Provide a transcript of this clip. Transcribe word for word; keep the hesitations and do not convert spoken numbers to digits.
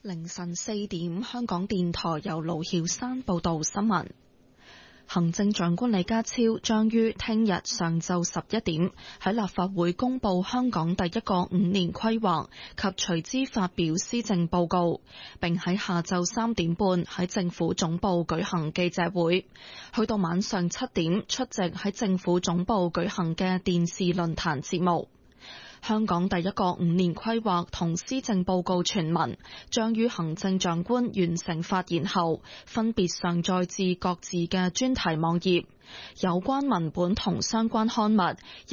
凌晨四點，香港電台由盧曉山報道新聞。行政長官李家超將於聽日上晝十一點喺立法會公布香港第一個五年規劃及隨之發表施政報告，並喺下晝三點半喺政府總部舉行記者會，去到晚上七點出席喺政府總部舉行嘅電視論壇節目。香港第一個五年規劃同施政報告全文將於行政長官完成發言後，分別上載至各自嘅專題網頁。有關文本同相關刊物亦